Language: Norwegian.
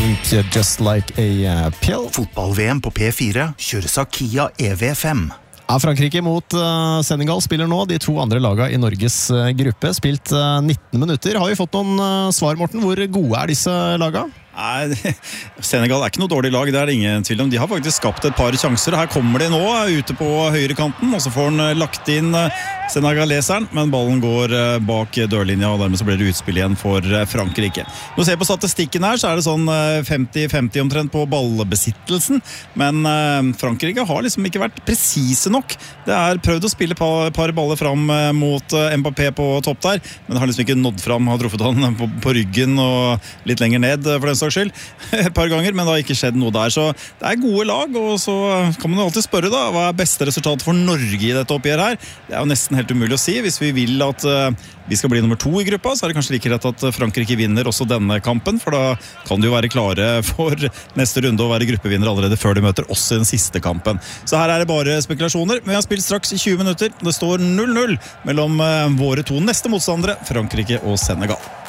Think Just Like a Pill. Fotball-VM på P4 kjøres av Kia EV5. Ja, Frankrike mot Senegal spiller nå de to andre laga i Norges gruppe. Spilt 19 minutter. Har vi fått noen svar, Morten? Hvor gode er disse laga? Nei, Senegal er ikke noe dårlig lag, det er det ingen tvil om. De har faktisk skapt et par sjanser. Her kommer de nå, ute på høyre kanten, og så får han lagt inn senegaleseren, men ballen går bak dørlinja, og dermed så blir det utspill igjen for Frankrike. Når du ser på statistikken her, så er det sånn 50-50 omtrent på ballbesittelsen, men Frankrike har liksom ikke vært presise nok. Det er prøvd å spille par baller fram mot Mbappé på topp der, men har liksom ikke nådd fram, har truffet han på ryggen og litt lenger ned for den saks skyld, et par ganger, men det har ikke skjedd noe der, så det er gode lag, og så kan man jo alltid spørre da, hva er beste resultat for Norge i dette oppgjøret her? Det er jo nesten helt umulig å si. Hvis vi vil at vi skal bli nummer 2 i gruppa, så er det kanskje like rett at Frankrike vinner også denne kampen, for da kan de jo være klare for neste runde og være gruppevinner allerede før de møter oss i den siste kampen. Så her er det bare spekulasjoner, men vi har spilt straks i 20 minutter. Det står 0-0 mellom våre to neste motstandere, Frankrike og Senegal.